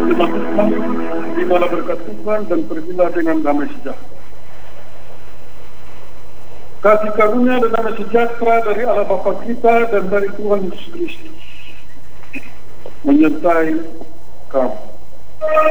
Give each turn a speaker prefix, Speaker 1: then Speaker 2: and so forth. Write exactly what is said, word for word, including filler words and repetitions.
Speaker 1: dilakukan di dalam berkat Tuhan dan pergilah dengan damai sejahtera. Kasih karunia dan damai sejahtera dari Allah Bapa kita dan dari Tuhan Yesus Kristus menyertai kamu.